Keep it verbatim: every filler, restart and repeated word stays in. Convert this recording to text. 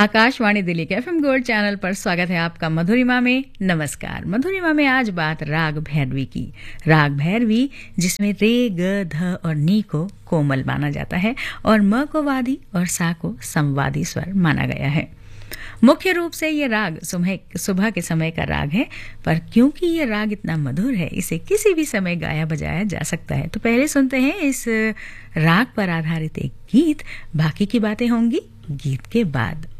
आकाशवाणी दिल्ली के FM gold channel पर स्वागत है आपका मधुरिमा में। नमस्कार। मधुरिमा में आज बात राग भैरवी की। राग भैरवी जिसमें रे, ग, ध और नी को कोमल माना जाता है और म को वादी और सा को संवादी स्वर माना गया है। मुख्य रूप से ये राग सुबह सुबह के समय का राग है, पर क्योंकि ये राग इतना मधुर है इसे किसी भी समय गाया बजाया जा सकता है। तो पहले सुनते हैं इस राग पर आधारित एक गीत, बाकी की बातें होंगी गीत के बाद।